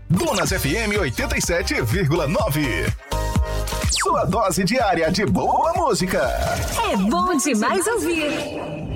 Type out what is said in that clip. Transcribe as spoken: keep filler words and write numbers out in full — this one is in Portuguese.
Donas F M oitenta e sete vírgula nove. Sua dose diária de boa música. É bom demais ouvir.